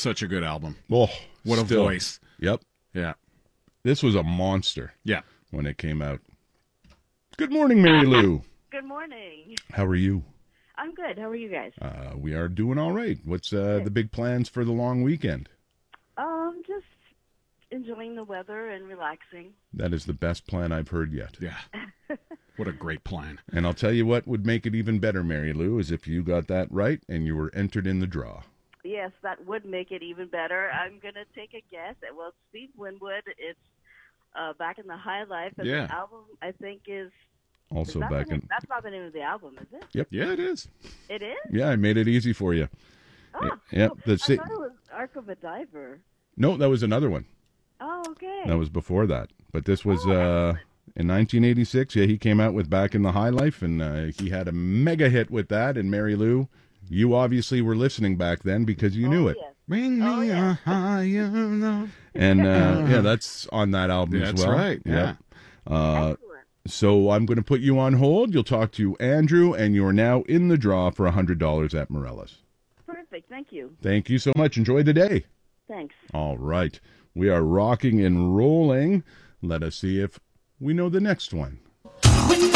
such a good album. Oh, What a voice. Yep. Yeah. This was a monster. Yeah. When it came out. Good morning, Mary Lou. Good morning. How are you? I'm good. How are you guys? We are doing all right. What's the big plans for the long weekend? Just enjoying the weather and relaxing. That is the best plan I've heard yet. Yeah. What a great plan. And I'll tell you what would make it even better, Mary Lou, is if you got that right and you were entered in the draw. Yes, that would make it even better. I'm going to take a guess. Well, Steve Winwood, it's Back in the High Life. And Yeah. the album, I think, is... Also that back in... That's not the name of the album, is it? Yep. Yeah, it is. It is? Yeah, I made it easy for you. Oh, Yep. I thought it was Ark of a Diver. No, that was another one. Oh, okay. That was before that. But this was excellent. in 1986. Yeah, he came out with Back in the High Life, and he had a mega hit with that. And Mary Lou, you obviously were listening back then because you knew it. Yes. Bring me a higher love. And yeah, that's on that album as That's well. right. Yeah. Excellent. So I'm going to put you on hold. You'll talk to Andrew, and you're now in the draw for $100 at Morellas. Perfect. Thank you. Thank you so much. Enjoy the day. Thanks. All right. We are rocking and rolling. Let us see if we know the next one.